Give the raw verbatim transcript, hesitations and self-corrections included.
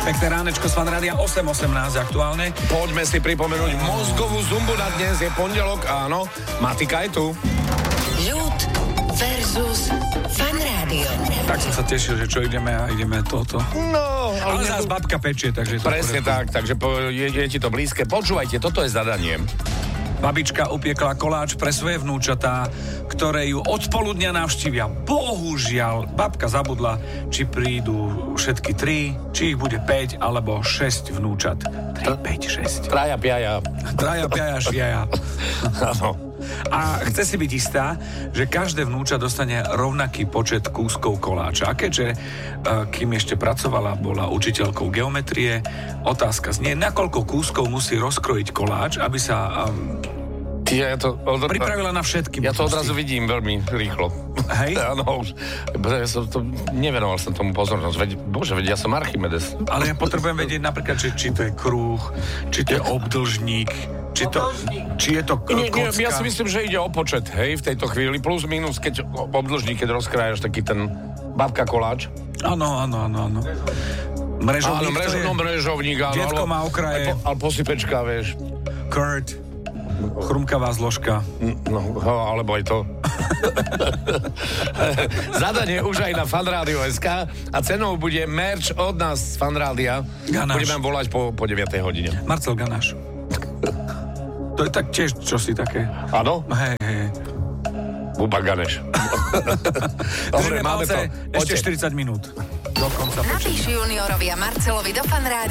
Pekné ránečko z Fanrádia osem osemnásť aktuálne. Poďme si pripomenúť mozgovú zumbu na dnes. Je pondelok, áno. Matika je tu. Ľud versus Fanrádio. Tak som sa tešil, že čo ideme a ideme toto. No, ale zás babka pečie, takže... Presne tak, takže po, je, je ti to blízke. Počúvajte, toto je zadanie. Babička upiekla koláč pre svoje vnúčatá, ktoré ju od poludnia navštívia. Bohužiaľ, babka zabudla, či prídu všetky tri, či ich bude päť alebo šesť vnúčat. tri, päť, šesť. Traja, piaja. Traja, piaja, šiaja. Áno. A chce si byť istá, že každé vnúča dostane rovnaký počet kúskov koláča. A keďže, kým ešte pracovala, bola učiteľkou geometrie, otázka znie, nakoľko kúskov musí rozkrojiť koláč, aby sa um, ja to od... pripravila na všetky. Ja to odrazu vidím veľmi rýchlo. Hej? Áno, už. Ja som to, nevenoval som tomu pozornosť. Veď, bože, veď ja som Archimedes. Ale ja potrebujem vedieť napríklad, či, či to je kruh, či to je obdĺžník, či, to, či je to k- nie, nie, kocka. ja si myslím, že ide o počet, hej, v tejto chvíli. Plus, minus, keď obdĺžník, keď rozkrájaš taký ten babka koláč. Áno, áno, áno, áno. Mrežovník, áno, mrežo, no, mrežovník, áno. Detko má okraje. Ale po, posypečka, vieš. Kurt. Chrumkavá zložka. No, alebo aj to. Zadanie už aj na fanradio bodka es ká a cenou bude merch od nás z Fanrádia. Ganáš. Budeme volať po, po deviatej hodine. Marcel Ganáš. To je tak tiež čosi také. Áno? Hej, hej. Buba Ganeš. Dobre, máme to. Ešte štyridsať minút. Do konca počenia. Napíš juniorovi a Marcelovi do Fanrádia.